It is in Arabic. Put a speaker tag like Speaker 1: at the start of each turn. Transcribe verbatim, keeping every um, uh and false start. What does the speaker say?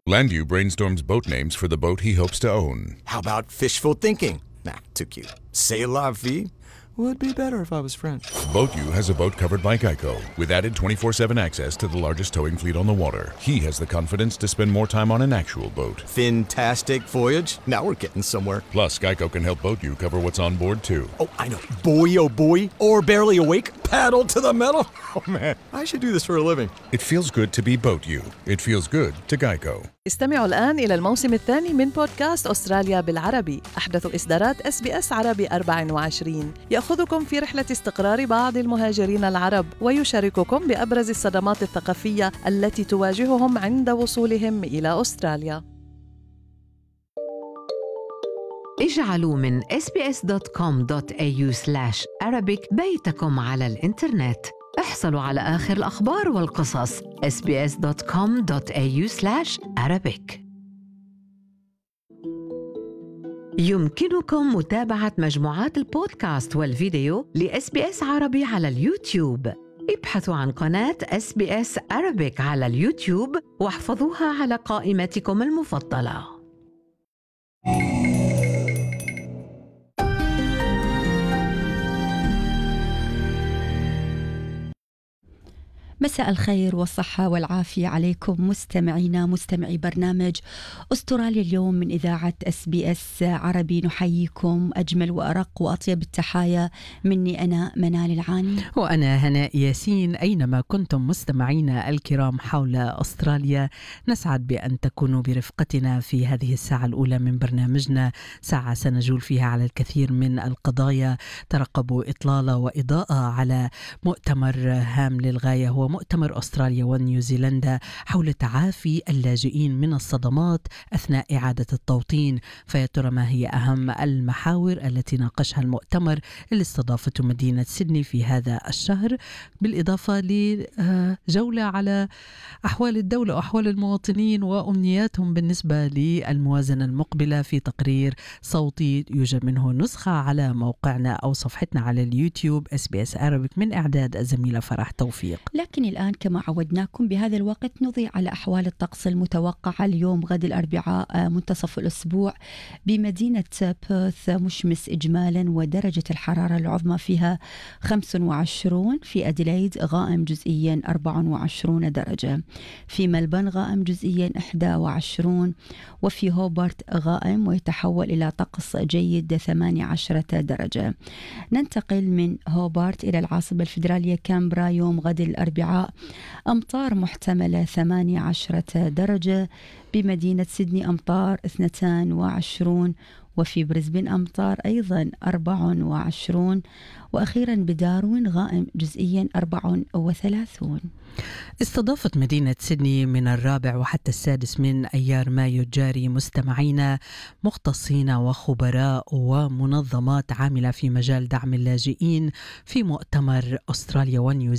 Speaker 1: Landview brainstorms boat names for the boat he hopes to own.
Speaker 2: How about fishful thinking? Nah, too cute. C'est la vie would be better if I was French.
Speaker 1: BoatU has a boat covered by Geico with added twenty-four seven access to the largest towing fleet on the water. He has the confidence to spend more time on an actual boat.
Speaker 2: Fantastic voyage. Now we're getting somewhere.
Speaker 1: Plus, Geico can help BoatU cover what's on board too.
Speaker 2: Oh, I know. Boy, oh boy. Or barely awake. Paddle to the metal. Oh man, I should do this for a living.
Speaker 1: It feels good to be BoatU. It feels good to Geico.
Speaker 3: استمعوا الآن إلى الموسم الثاني من بودكاست أستراليا بالعربي، أحدث إصدارات إس بي إس عربي أربعة وعشرين، يأخذكم في رحلة استقرار بعض المهاجرين العرب ويشارككم بأبرز الصدمات الثقافية التي تواجههم عند وصولهم إلى أستراليا.
Speaker 4: اجعلوا من إس بي إس دوت كوم دوت إيه يو سلاش أرابيك بيتكم على الإنترنت. احصلوا على آخر الأخبار والقصص إس بي إس دوت كوم دوت إيه يو سلاش أرابيك. يمكنكم متابعة مجموعات البودكاست والفيديو لإس بي إس عربي على اليوتيوب. ابحثوا عن قناة إس بي إس Arabic على اليوتيوب واحفظوها على قائمتكم المفضلة.
Speaker 5: مساء الخير والصحة والعافية عليكم مستمعينا مستمعي برنامج أستراليا اليوم من إذاعة إس بي إس عربي. نحييكم أجمل وأرق وأطيب التحايا مني أنا منال العاني
Speaker 6: وأنا هناء ياسين. أينما كنتم مستمعينا الكرام حول أستراليا، نسعد بأن تكونوا برفقتنا في هذه الساعة الأولى من برنامجنا، ساعة سنجول فيها على الكثير من القضايا. ترقبوا إطلالة وإضاءة على مؤتمر هام للغاية، هو مؤتمر أستراليا ونيوزيلندا حول تعافي اللاجئين من الصدمات أثناء إعادة التوطين. فيا ترى ما هي أهم المحاور التي ناقشها المؤتمر اللي استضافته مدينة سيدني في هذا الشهر، بالإضافة لجولة على أحوال الدولة وأحوال المواطنين وأمنياتهم بالنسبة للموازنة المقبلة، في تقرير صوتي يوجد منه نسخة على موقعنا أو صفحتنا على اليوتيوب إس بي إس Arabic من إعداد الزميلة فرح توفيق.
Speaker 5: لكن الآن كما عودناكم بهذا الوقت نضيع على أحوال الطقس المتوقعة اليوم غد الأربعاء منتصف الأسبوع. بمدينة بيرث مشمس إجمالا ودرجة الحرارة العظمى فيها خمسة وعشرين، في أديلايد غائم جزئيا أربعة وعشرين درجة، في ملبن غائم جزئيا إحدى وعشرين، وفي هوبارت غائم ويتحول إلى طقس جيد ثمانية عشر درجة. ننتقل من هوبارت إلى العاصمة الفيدرالية كامبرا يوم غد الأربعاء أمطار محتملة ثمانية عشر درجة، بمدينة سيدني أمطار اثنتين وعشرين، وفي بريسبن أمطار أيضا أربعة وعشرين، وأخيرا بداروين غائم جزئيا أربعة وثلاثين.
Speaker 6: استضافت مدينة سيدني من الرابع وحتى السادس من أيار مايو الجاري مستمعين مختصين وخبراء ومنظمات عاملة في مجال دعم اللاجئين في مؤتمر أستراليا ونيوزيلندا